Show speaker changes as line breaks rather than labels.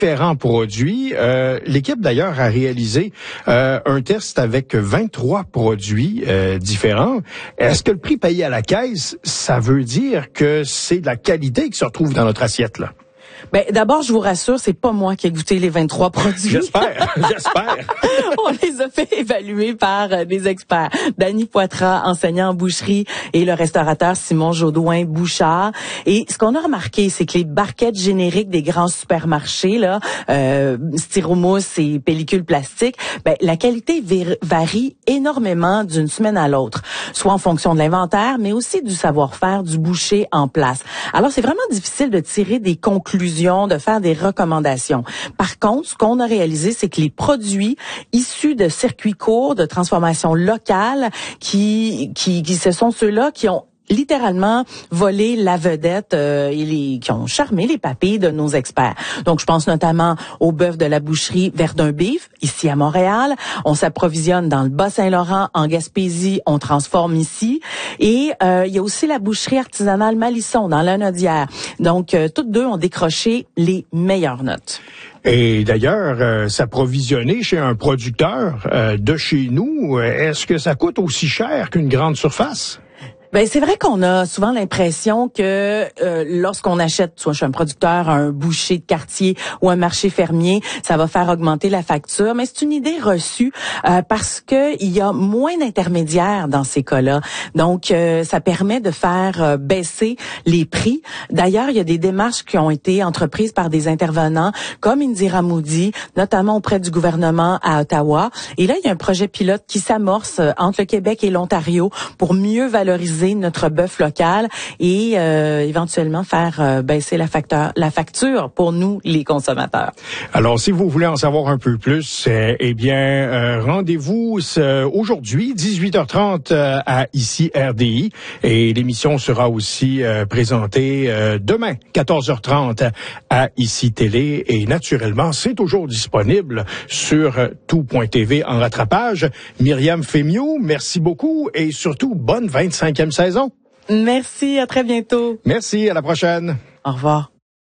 différents produits. L'équipe, d'ailleurs, a réalisé un test avec 23 produits différents. Est-ce que le prix payé à la caisse, ça veut dire que c'est de la qualité qui se retrouve dans notre assiette, là?
Ben, d'abord, je vous rassure, c'est pas moi qui ai goûté les 23 produits.
J'espère.
On les a fait évaluer par des experts. Dany Poitras, enseignant en boucherie, et le restaurateur Simon Jodoin-Bouchard. Et ce qu'on a remarqué, c'est que les barquettes génériques des grands supermarchés, là, styromousse et pellicules plastiques, ben, la qualité varie énormément d'une semaine à l'autre, soit en fonction de l'inventaire, mais aussi du savoir-faire du boucher en place. Alors, c'est vraiment difficile de tirer des conclusions, de faire des recommandations. Par contre, ce qu'on a réalisé, c'est que les produits issus de circuits courts, de transformation locale, qui ce sont ceux-là qui ont littéralement volé la vedette qui ont charmé les papilles de nos experts. Donc, je pense notamment au bœuf de la boucherie Verdun Beef, ici à Montréal. On s'approvisionne dans le Bas-Saint-Laurent, en Gaspésie, on transforme ici. Et il y a aussi la boucherie artisanale Malisson, dans l'Anaudière. Donc, toutes deux ont décroché les meilleures notes.
Et d'ailleurs, s'approvisionner chez un producteur de chez nous, est-ce que ça coûte aussi cher qu'une grande surface?
Ben c'est vrai qu'on a souvent l'impression que lorsqu'on achète soit chez un producteur, un boucher de quartier ou un marché fermier, ça va faire augmenter la facture, mais c'est une idée reçue parce que il y a moins d'intermédiaires dans ces cas-là. Donc ça permet de faire baisser les prix. D'ailleurs, il y a des démarches qui ont été entreprises par des intervenants comme Indira Moody, notamment auprès du gouvernement à Ottawa. Et là, il y a un projet pilote qui s'amorce entre le Québec et l'Ontario pour mieux valoriser notre bœuf local et éventuellement faire baisser la facture pour nous, les consommateurs.
Alors, si vous voulez en savoir un peu plus, rendez-vous aujourd'hui, 18h30 à ici RDI. Et l'émission sera aussi présentée demain, 14h30 à ici Télé. Et naturellement, c'est toujours disponible sur tout.tv en rattrapage. Myriam Fémiot, merci beaucoup et surtout, bonne 25e saison.
Merci, à très bientôt.
Merci, à la prochaine.
Au revoir.